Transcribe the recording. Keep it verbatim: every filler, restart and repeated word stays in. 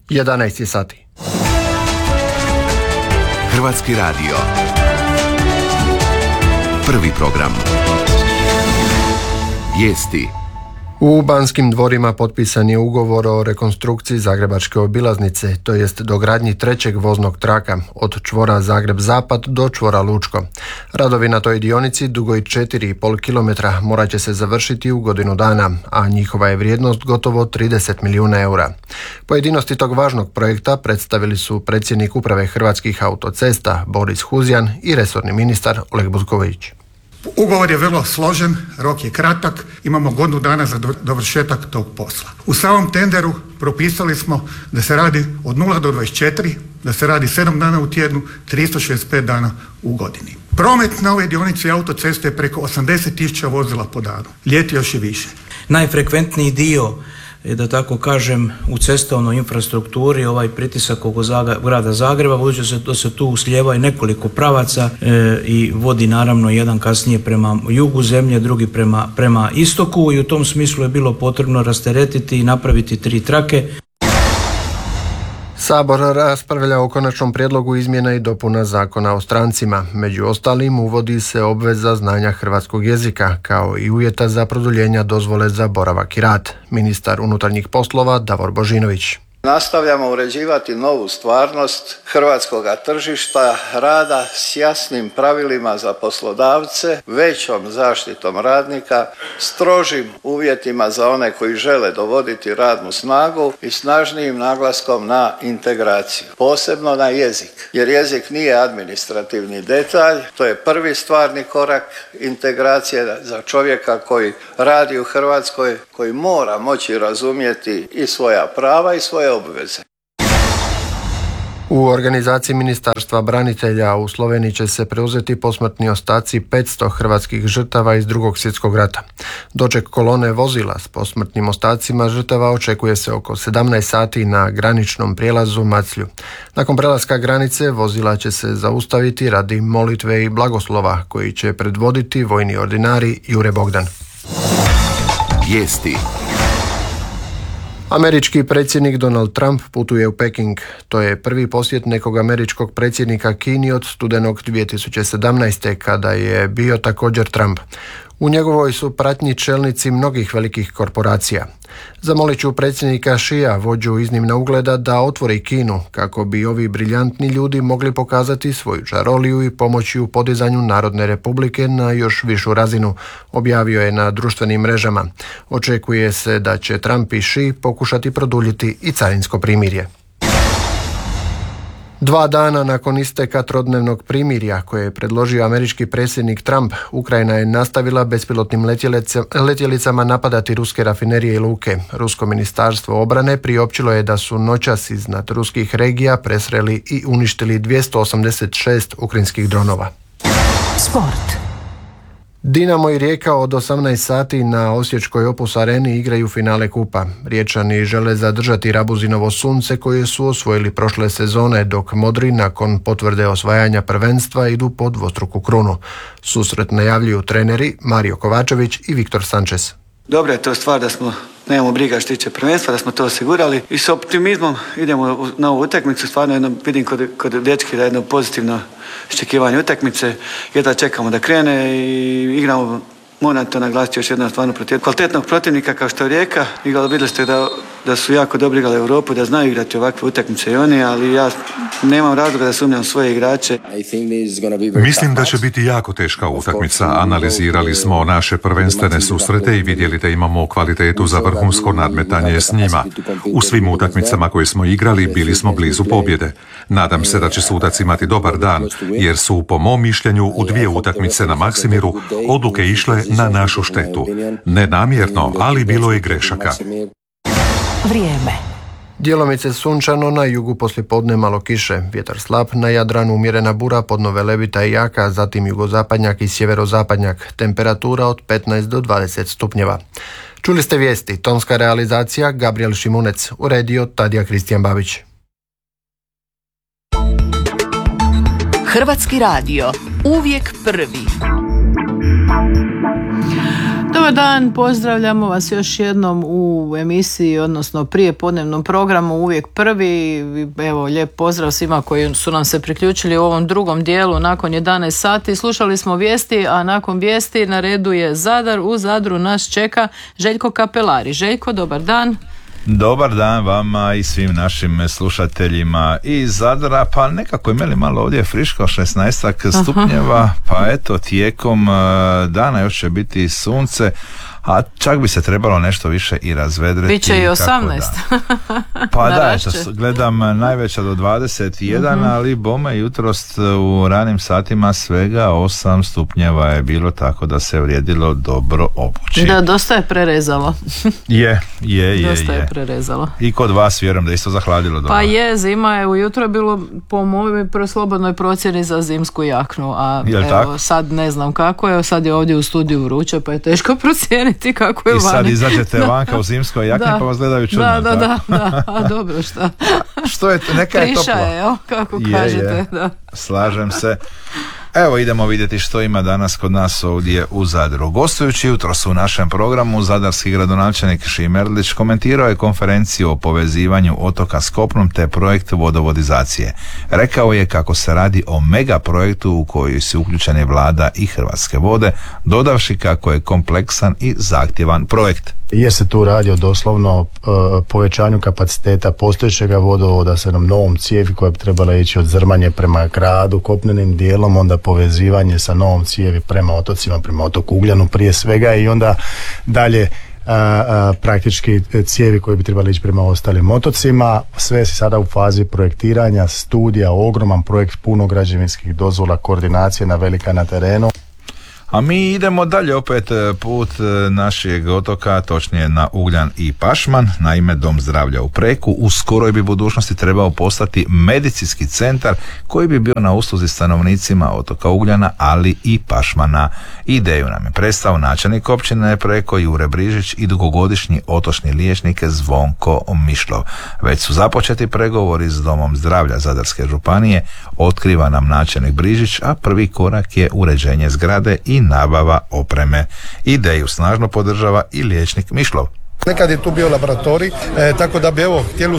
jedanaest je sati. Hrvatski radio. Prvi program. Vijesti. U Banskim dvorima potpisan je ugovor o rekonstrukciji Zagrebačke obilaznice, to jest dogradnji trećeg voznog traka od čvora Zagreb-Zapad do čvora Lučko. Radovi na toj dionici dugoj četiri i pol kilometra morat će se završiti u godinu dana, a njihova je vrijednost gotovo trideset milijuna eura. Pojedinosti tog važnog projekta predstavili su predsjednik uprave Hrvatskih autocesta Boris Huzjan i resorni ministar Oleg Butković. Ugovor je vrlo složen, rok je kratak, imamo godinu dana za dovršetak tog posla. U samom tenderu propisali smo da se radi od nula do dvadeset četiri, da se radi sedam dana u tjednu, tristo šezdeset pet dana u godini. Promet na ovoj dionici autoceste je preko osamdeset tisuća vozila po danu, ljeti još i više. Najfrekventniji dio, da tako kažem, u cestovnoj infrastrukturi ovaj pritisak oko Zaga, grada Zagreba, budući se da se tu slijeva i nekoliko pravaca e, i vodi naravno jedan kasnije prema jugu zemlje, drugi prema, prema istoku, i u tom smislu je bilo potrebno rasteretiti i napraviti tri trake. Sabor raspravlja o konačnom prijedlogu izmjena i dopuna Zakona o strancima. Među ostalim uvodi se obveza znanja hrvatskog jezika, kao i uvjeta za produljenja dozvole za boravak i rad. Ministar unutarnjih poslova Davor Božinović. Nastavljamo uređivati novu stvarnost hrvatskoga tržišta rada s jasnim pravilima za poslodavce, većom zaštitom radnika, strožim uvjetima za one koji žele dovoditi radnu snagu i snažnijim naglaskom na integraciju, posebno na jezik. Jer jezik nije administrativni detalj, to je prvi stvarni korak integracije za čovjeka koji radi u Hrvatskoj, koji mora moći razumjeti i svoja prava i svoje obveze. U organizaciji Ministarstva branitelja u Sloveniji će se preuzeti posmrtni ostaci petsto hrvatskih žrtava iz Drugog svjetskog rata. Doček kolone vozila s posmrtnim ostacima žrtava očekuje se oko sedamnaest sati na graničnom prijelazu Maclju. Nakon prelaska granice vozila će se zaustaviti radi molitve i blagoslova koji će predvoditi vojni ordinari Jure Bogdan. Vijesti. Američki predsjednik Donald Trump putuje u Peking. To je prvi posjet nekog američkog predsjednika Kini od studenog dvije tisuće sedamnaeste. kada je bio također Trump. U njegovoj su pratnji čelnici mnogih velikih korporacija. Zamolit ću predsjednika Xi'a, vođu iznimna ugleda, da otvori Kinu kako bi ovi briljantni ljudi mogli pokazati svoju čaroliju i pomoći u podizanju Narodne republike na još višu razinu, objavio je na društvenim mrežama. Očekuje se da će Trump i Xi pokušati produljiti i carinsko primirje. Dva dana nakon isteka trodnevnog primirja koje je predložio američki predsjednik Trump, Ukrajina je nastavila bespilotnim letjelicama napadati ruske rafinerije i luke. Rusko ministarstvo obrane priopćilo je da su noćas iznad ruskih regija presreli i uništili dvjesto osamdeset šest ukrajinskih dronova. Sport. Dinamo i Rijeka od osamnaest sati na osječkoj Opus areni igraju finale kupa. Riječani žele zadržati Rabuzinovo sunce koje su osvojili prošle sezone, dok Modri nakon potvrde osvajanja prvenstva idu po dvostruku krunu. Susret najavljuju treneri Mario Kovačević i Viktor Sanchez. Dobra je to stvar da smo nemamo briga što tiče prvenstva, da smo to osigurali i s optimizmom idemo na ovu utakmicu. Stvarno jedno, vidim kod, kod dečki da je jedno pozitivno iščekivanje utakmice. Jedva čekamo da krene i igramo, moram to naglasiti još jednom, stvarno protiv kvalitetnog protivnika kao što je Rijeka. Igrali, vidjeli ste da, da su jako dobro igrali u Europu, da znaju igrati ovakve utakmice i oni, ali ja nemam razloga da sumnjam svoje igrače. Mislim da će biti jako teška utakmica. Analizirali smo naše prvenstvene susrete i vidjeli da imamo kvalitetu za vrhunsko nadmetanje s njima. U svim utakmicama koje smo igrali bili smo blizu pobjede. Nadam se da će sudac imati dobar dan, jer su po mom mišljenju u dvije utakmice na Maksimiru odluke išle na našu štetu. Ne namjerno, ali bilo je grešaka. Vrijeme. Djelomice sunčano, na jugu poslijepodne malo kiše, vjetar slab, na Jadranu umjerena bura, podno velebita i jaka, zatim jugozapadnjak i sjeverozapadnjak, temperatura od petnaest do dvadeset stupnjeva. Čuli ste vijesti, tonska realizacija Gabriel Šimunec, uredio Tadija Kristijan Babić. Hrvatski radio, uvijek prvi. Dobar dan, pozdravljamo vas još jednom u emisiji, odnosno prije podnevnom programu Uvijek prvi. Evo, lijep pozdrav svima koji su nam se priključili u ovom drugom dijelu nakon jedanaest sati. Slušali smo vijesti, a nakon vijesti na redu je Zadar. U Zadru nas čeka Željko Kapelari. Željko, dobar dan. Dobar dan vama i svim našim slušateljima iz Zadra. Pa nekako je meni malo ovdje friško, šesnaestak stupnjeva, pa eto tijekom dana još će biti sunce, a čak bi se trebalo nešto više i razvedriti. Biće i osamnaest. Pa da, eto, gledam najveća do dvadeset jedan, uh-huh. ali bome jutros u ranim satima svega osam stupnjeva je bilo, tako da se vrijedilo dobro obući. Da, dosta je prerezalo. je, je, je. Dosta je, je prerezalo. I kod vas vjerujem da isto zahladilo dobro. Pa je, zima je ujutro bilo po mojoj slobodnoj procjeni za zimsku jaknu, a evo, tako? Sad ne znam kako je, sad je ovdje u studiju vruće, pa je teško procijeniti kako je I vani. sad izađete vanka u zimskoj jakni pa vas gledaju čudno. Da, da, da, da, a dobro šta. Što je, neka je toplo. Priša je, jel, kako je, kažete. Je. Da. Slažem se. Evo idemo vidjeti što ima danas kod nas ovdje u Zadru. Gostujući jutros u našem programu, zadarski gradonačelnik Šime Erlić komentirao je konferenciju o povezivanju otoka s kopnom te projekt vodovodizacije. Rekao je kako se radi o mega projektu u koji su uključene vlada i Hrvatske vode, dodavši kako je kompleksan i zahtjevan projekt. Jer se tu radi o doslovno uh, povećanju kapaciteta postojećega vodovoda sa jednom novom cijevi koja bi trebala ići od Zrmanje prema gradu, kopnenim dijelom, onda povezivanje sa novom cijevi prema otocima, prema otoku Ugljanu prije svega i onda dalje a, a, praktički cijevi koje bi trebali ići prema ostalim otocima. Sve je sada u fazi projektiranja, studija, ogroman projekt, puno građevinskih dozvola, koordinacije na velika na terenu. A mi idemo dalje opet put našeg otoka, točnije na Ugljan i Pašman. Naime, Dom zdravlja u Preku u skoroj bi budućnosti trebao postati medicinski centar koji bi bio na usluzi stanovnicima otoka Ugljana, ali i Pašmana. Ideju nam je predstavio načelnik općine Preko Jure Brižić i dugogodišnji otočni liječnik Zvonko Mišlov. Već su započeti pregovori s Domom zdravlja Zadarske županije, otkriva nam načelnik Brižić, a prvi korak je uređenje zgrade i nabava opreme. Ideju snažno podržava i liječnik Mišlov. Nekad je tu bio laboratorij, e, tako da bi evo htjeli